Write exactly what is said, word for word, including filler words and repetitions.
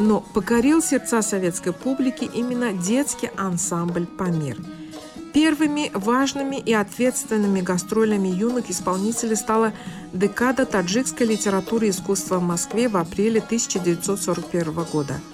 Но покорил сердца советской публики именно детский ансамбль «Памир». Первыми важными и ответственными гастролями юных исполнителей стала декада таджикской литературы и искусства в Москве в апреле тысяча девятьсот сорок первого года.